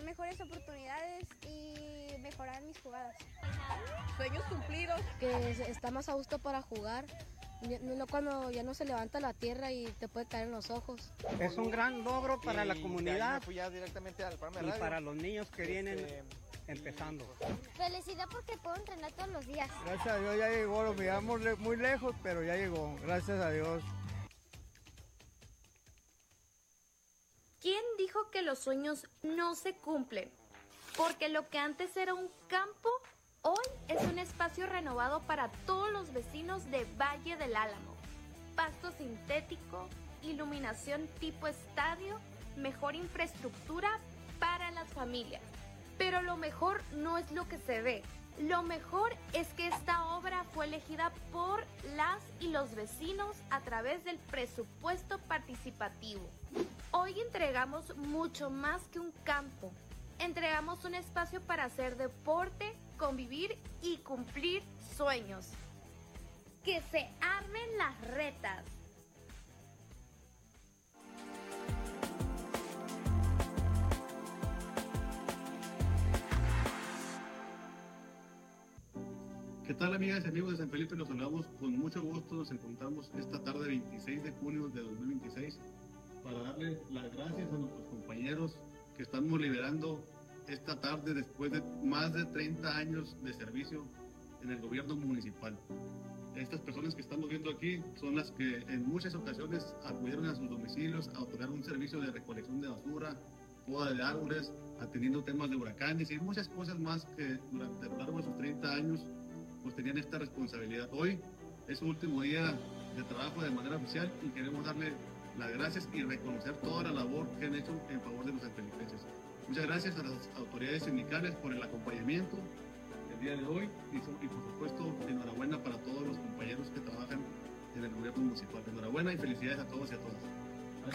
mejores oportunidades y mejorar mis jugadas. Sueños cumplidos. Que está más a gusto para jugar, no cuando ya no se levanta la tierra y te puede caer en los ojos. Es un gran logro para la comunidad fui ya directamente al programa de y radio. para los niños que vienen empezando. Felicidad porque puedo entrenar todos los días. Gracias a Dios ya llegó, lo miramos muy lejos, pero ya llegó, gracias a Dios. ¿Quién dijo que los sueños no se cumplen? Porque lo que antes era un campo, hoy es un espacio renovado para todos los vecinos de Valle del Álamo. Pasto sintético, iluminación tipo estadio, mejor infraestructura para las familias. Pero lo mejor no es lo que se ve. Lo mejor es que esta obra fue elegida por las y los vecinos a través del presupuesto participativo. Hoy entregamos mucho más que un campo. Entregamos un espacio para hacer deporte, convivir y cumplir sueños. Que se armen las retas. ¿Qué tal, amigas y amigos de San Felipe? Los saludamos con mucho gusto. Nos encontramos esta tarde 26 de junio de 2026 para darle las gracias a nuestros compañeros que estamos liberando esta tarde después de más de 30 años de servicio en el gobierno municipal. Estas personas que estamos viendo aquí son las que en muchas ocasiones acudieron a sus domicilios a otorgar un servicio de recolección de basura, poda de árboles, atendiendo temas de huracanes y muchas cosas más que durante lo largo de sus 30 años pues tenían esta responsabilidad. Hoy es su último día de trabajo de manera oficial y queremos darle las gracias y reconocer toda la labor que han hecho en favor de los sanfelipenses. Muchas gracias a las autoridades sindicales por el acompañamiento el día de hoy y por supuesto enhorabuena para todos los compañeros que trabajan en el gobierno municipal. Enhorabuena y felicidades a todos y a todas.